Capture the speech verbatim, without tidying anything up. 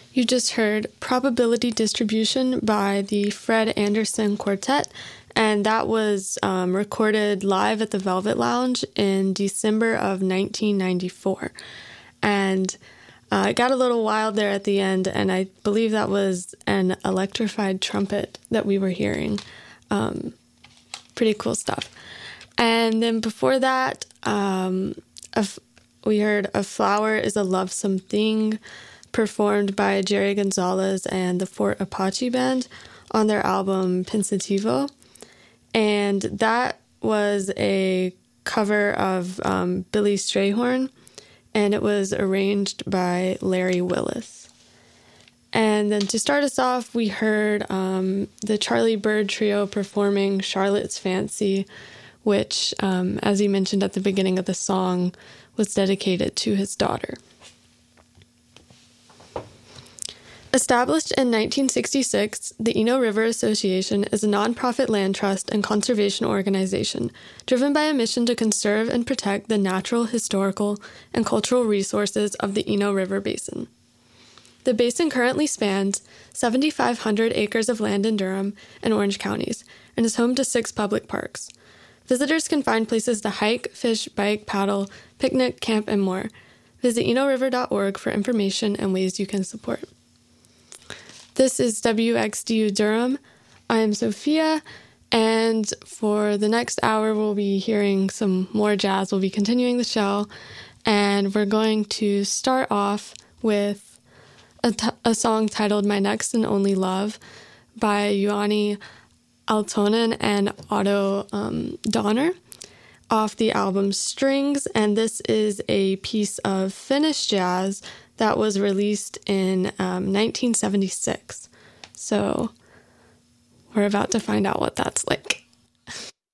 You just heard Probability Distribution by the Fred Anderson Quartet, and that was um, recorded live at the Velvet Lounge in December of nineteen ninety-four. And uh, it got a little wild there at the end, and I believe that was an electrified trumpet that we were hearing. Um, pretty cool stuff. And then before that, um, a f- we heard A Flower is a Lovesome Thing, performed by Jerry Gonzalez and the Fort Apache Band on their album Pensativo. And that was a cover of um, Billy Strayhorn, and it was arranged by Larry Willis. And then to start us off, we heard um, the Charlie Byrd Trio performing Charlotte's Fancy, which, um, as he mentioned at the beginning of the song, was dedicated to his daughter. Established in nineteen sixty-six, the Eno River Association is a nonprofit land trust and conservation organization driven by a mission to conserve and protect the natural, historical, and cultural resources of the Eno River Basin. The basin currently spans seven thousand five hundred acres of land in Durham and Orange counties and is home to six public parks. Visitors can find places to hike, fish, bike, paddle, picnic, camp, and more. Visit eno river dot org for information and ways you can support. This is W X D U Durham. I am Sophia, and for the next hour, we'll be hearing some more jazz. We'll be continuing the show, and we're going to start off with a, t- a song titled My Next and Only Love by Juhani Aaltonen and Otto um, Donner off the album Strings, and this is a piece of Finnish jazz that was released in um, nineteen seventy-six. So we're about to find out what that's like.